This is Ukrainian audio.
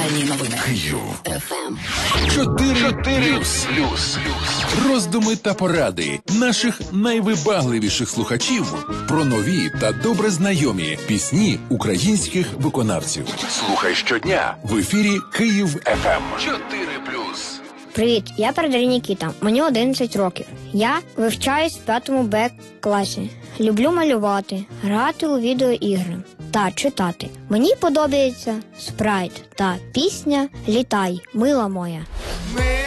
Актуальні новини. Київ. ФМ. 4+. Роздуми та поради наших найвибагливіших слухачів про нові та добре знайомі пісні українських виконавців. Слухай щодня в ефірі Київ ФМ. 4+. Привіт, я Передарій Нікіта, мені 11 років. Я вивчаюсь в 5 Б класі. Люблю малювати, грати у відеоігри та читати. Мені подобається спрайт та пісня «Літай, мила моя».